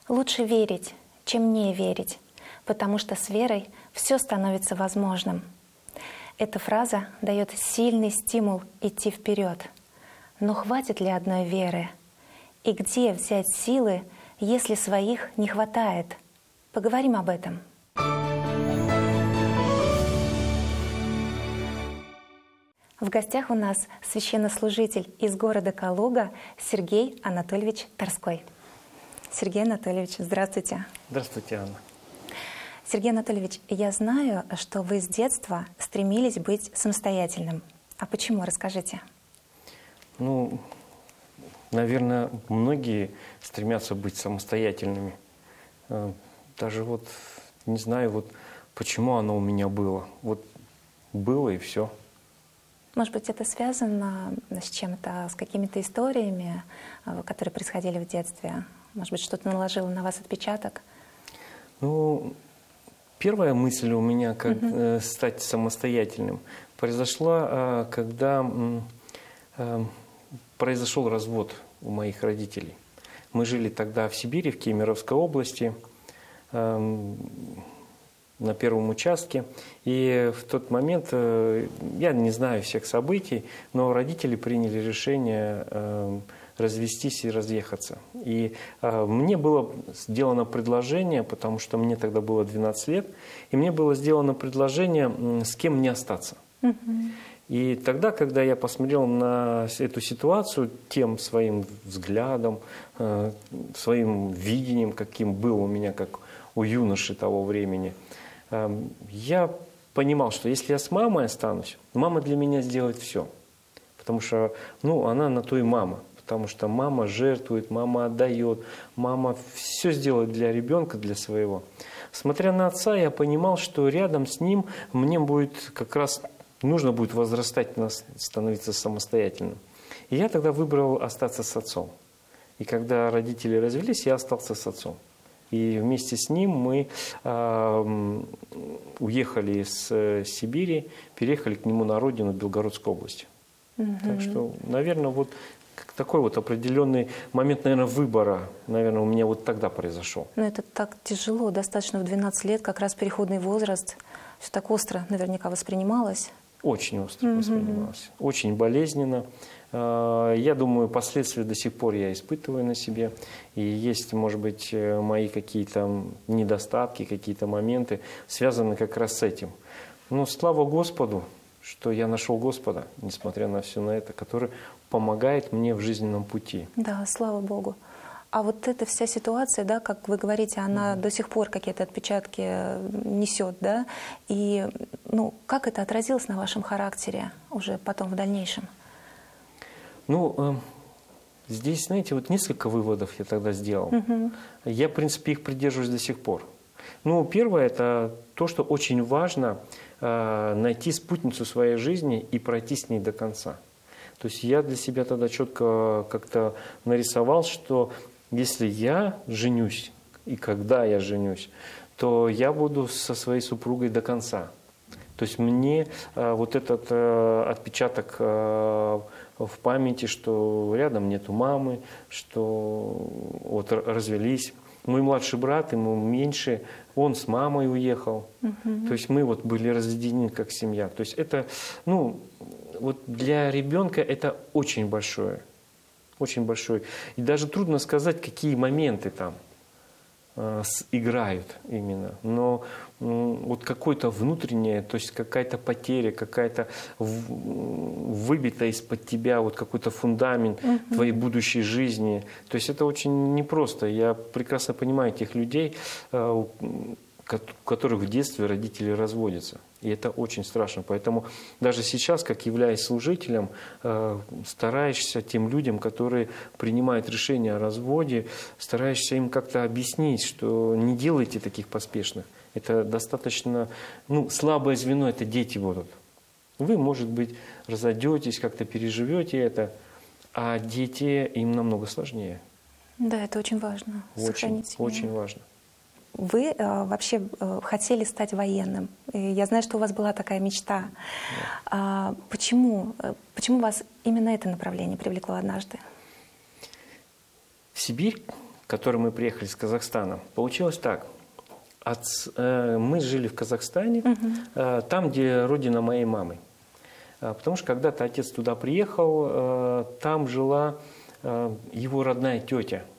Лучше верить, чем не верить, потому что с верой все становится возможным. Эта фраза дает сильный стимул идти вперед. Но хватит ли одной веры? И где взять силы, если своих не хватает? Поговорим об этом. В гостях у нас священнослужитель из города Калуга Сергей Анатольевич Торской. Сергей Анатольевич, здравствуйте. Здравствуйте, Анна. Сергей Анатольевич, я знаю, что вы с детства стремились быть самостоятельным. А почему? Расскажите. Ну, наверное, многие стремятся быть самостоятельными. Даже вот не знаю, вот почему оно у меня было. Вот было и все. Может быть, это связано с чем-то, с какими-то историями, которые происходили в детстве? Может быть, что-то наложило на вас отпечаток? Ну, первая мысль у меня, как стать самостоятельным, произошла, когда произошел развод у моих родителей. Мы жили тогда в Сибири, в Кемеровской области, на первом участке. И в тот момент, я не знаю всех событий, но родители приняли решение развестись и разъехаться. И мне было сделано предложение, потому что мне тогда было 12 лет, и мне было сделано предложение, с кем мне остаться. И тогда, когда я посмотрел на эту ситуацию тем своим взглядом, своим видением, каким был у меня, как у юноши того времени, я понимал, что если я с мамой останусь, мама для меня сделает все. Потому что, она на то и мама. Потому что мама жертвует, мама отдает, мама все сделает для ребенка, для своего. Смотря на отца, я понимал, что рядом с ним мне будет как раз нужно будет возрастать, становиться самостоятельным. И я тогда выбрал остаться с отцом. И когда родители развелись, я остался с отцом. И вместе с ним мы уехали из Сибири, переехали к нему на родину в Белгородскую область. Так что, наверное, вот такой вот определенный момент, наверное, выбора, наверное, у меня вот тогда произошел. Но это так тяжело, достаточно в 12 лет, как раз переходный возраст. Все так остро наверняка воспринималось. Очень остро воспринималось, очень болезненно. Я думаю, последствия до сих пор я испытываю на себе. И есть, может быть, мои какие-то недостатки, какие-то моменты, связанные как раз с этим. Но слава Господу, что я нашел Господа, несмотря на все на это, который помогает мне в жизненном пути. Да, слава Богу. А вот эта вся ситуация, да, как вы говорите, она до сих пор какие-то отпечатки несет, да? И как это отразилось на вашем характере уже потом в дальнейшем? Здесь, знаете, вот несколько выводов я тогда сделал. Я, в принципе, их придерживаюсь до сих пор. Первое – это то, что очень важно найти спутницу своей жизни и пройти с ней до конца. То есть я для себя тогда четко как-то нарисовал, что если я женюсь и когда я женюсь, то я буду со своей супругой до конца. То есть мне вот этот отпечаток в памяти, что рядом нету мамы, что вот развелись. Мой младший брат, ему меньше, он с мамой уехал. То есть мы вот были разведены как семья. То есть это, вот для ребенка это очень большое. Очень большое. И даже трудно сказать, какие моменты там играют именно. Но вот какое-то внутреннее, то есть какая-то потеря, какая-то выбита из-под тебя вот какой-то фундамент твоей будущей жизни. То есть это очень непросто. Я прекрасно понимаю тех людей, у которых в детстве родители разводятся. И это очень страшно. Поэтому даже сейчас, как являясь служителем, стараешься тем людям, которые принимают решение о разводе, стараешься им как-то объяснить, что не делайте таких поспешных. Это достаточно, слабое звено, это дети будут. Вы, может быть, разойдетесь, как-то переживете это, а дети, им намного сложнее. Да, это очень важно. Очень важно. Вы вообще хотели стать военным. Я знаю, что у вас была такая мечта. Почему вас именно это направление привлекло однажды? В Сибирь, в который мы приехали из Казахстана, получилось так. Мы жили в Казахстане, там, где родина моей мамы. Потому что когда-то отец туда приехал, там жила его родная тетя,